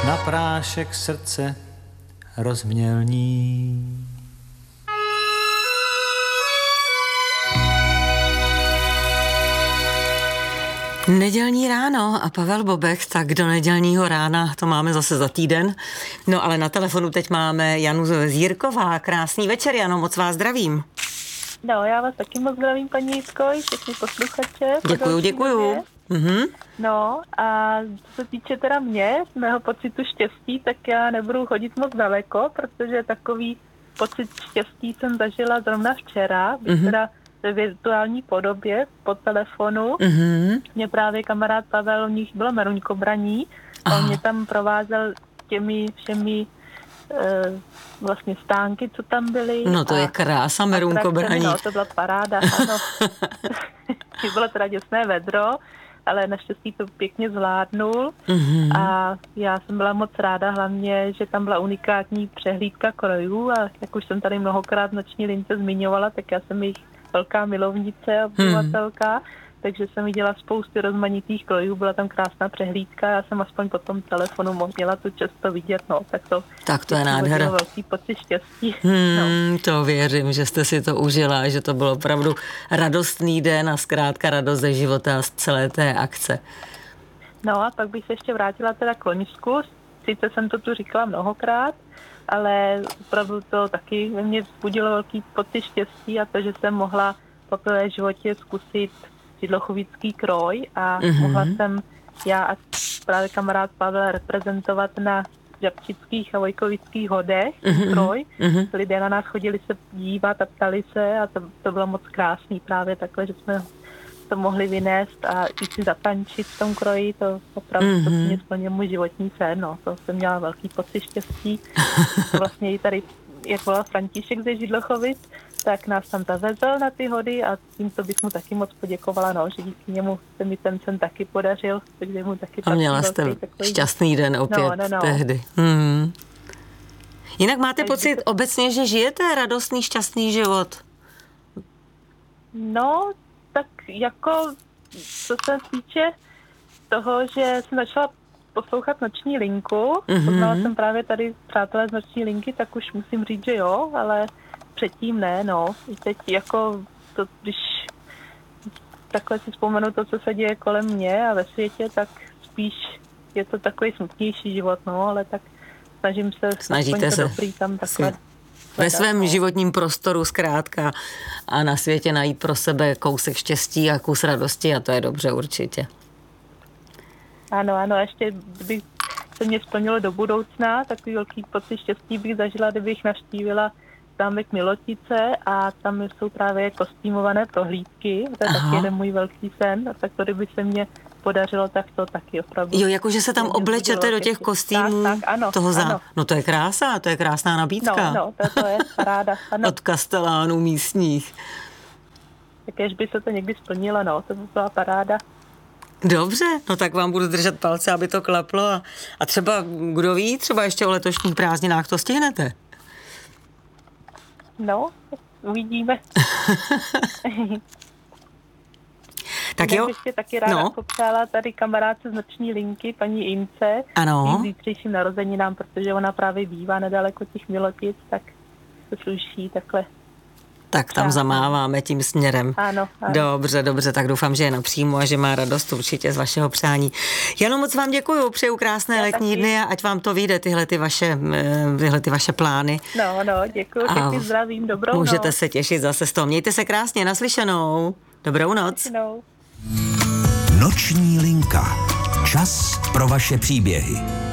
na prášek srdce rozmělní. Nedělní ráno a Pavel Bobek, tak do nedělního rána to máme zase za týden. No ale na telefonu teď máme Janu Zírková. Krásný večer, Jano, moc vás zdravím. No, já vás taky moc zdravím, paní Jitko, všechny posluchače. Děkuju. Mhm. No a co se týče teda mého pocitu štěstí, tak já nebudu chodit moc daleko, protože takový pocit štěstí jsem zažila zrovna včera, teda ve virtuální podobě po telefonu. Mě právě kamarád Pavel, u nich bylo Meruňkobraní, a on mě tam provázel těmi všemi vlastně stánky, co tam byly. No to je krása, Meruňkobraní. No, to byla paráda, ano. Bylo teda děsné vedro, ale naštěstí to pěkně zvládnul. A já jsem byla moc ráda, hlavně, že tam byla unikátní přehlídka krojů a jak už jsem tady mnohokrát v Noční lince zmiňovala, tak já jsem jejich velká milovnice a obyvatelka, takže jsem viděla spousty rozmanitých krojů, byla tam krásná přehlídka, já jsem aspoň po tom telefonu měla tu čest to vidět, no, tak to je nádhera. Velký pocit štěstí. To věřím, že jste si to užila, že to byl opravdu radostný den a zkrátka radost ze života z celé té akce. No a pak bych se ještě vrátila teda k loňsku, sice jsem to tu říkala mnohokrát, ale opravdu to taky ve mně vzbudilo velký pocit štěstí a to, že jsem mohla poprvé v životě zkusit židlochovický kroj a mohla jsem já a právě kamarád Pavel reprezentovat na žabčických a vojkovických hodech kroj. Lidé na nás chodili se dívat a ptali se a to bylo moc krásný právě takhle, že jsme to mohli vynést a i si zatančit v tom kroji, to opravdu to mě splnil můj životní sen, no, to jsem měla velký pocit štěstí. Vlastně i tady, jak volal František ze Židlochovic, tak nás tam zavezl na ty hody a tímto bych mu taky moc poděkovala, no, že díky němu se mi ten sen taky podařil, takže mu taky a měla jste šťastný den opět tehdy. Jinak máte pocit obecně, že žijete radostný, šťastný život? No, tak jako, co se týče toho, že jsem začala poslouchat Noční linku, poznala jsem právě tady přátelé z Noční linky, tak už musím říct, že jo, ale předtím ne, no. I teď jako, to, když takhle si vzpomenu to, co se děje kolem mě a ve světě, tak spíš je to takový smutnější život, no, ale tak Snažíte se dobrý tam takhle ve svém životním prostoru zkrátka a na světě najít pro sebe kousek štěstí a kus radosti a to je dobře určitě. Ano, ještě kdyby se mě splnilo do budoucna, takový velký pocit štěstí bych zažila, kdybych navštívila zámek Milotice a tam jsou právě kostýmované prohlídky, to je taky jeden můj velký sen, a tak to kdyby se mě podařilo, tak to taky opravdu. Jo, jakože se tam oblečete do těch kostýmů ano, toho No to je krása, to je krásná nabídka. No, to je paráda, ano. Od kastelánů místních. Tak by se to někdy splnilo, no, to by byla paráda. Dobře, no tak vám budu držet palce, aby to klaplo a třeba, kdo ví, třeba ještě o letošních prázdninách to stihnete. No, uvidíme. Tak jo. Ještě taky ráda popřála tady kamarádce z Noční linky, paní Ince, ano. Zítřejším narozeninám, protože ona právě bývá nedaleko těch Milotic, tak to sluší takhle. Tak tam zamáváme tím směrem. Ano. Dobře, tak doufám, že je napřímo a že má radost určitě z vašeho přání. Jano, moc vám děkuju, přeju krásné letní dny a ať vám to vyjde, tyhle ty vaše plány. No, děkuju, taky zdravím, dobrou noc. Můžete se těšit zase z toho. Mějte se krásně, naslyšenou. Dobrou noc. Noční linka. Čas pro vaše příběhy.